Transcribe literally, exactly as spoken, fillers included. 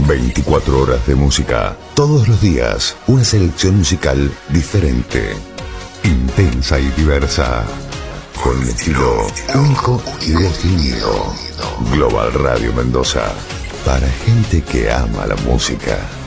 veinticuatro horas de música, todos los días, una selección musical diferente, intensa y diversa, con un estilo único y definido. Global Radio Mendoza, para gente que ama la música.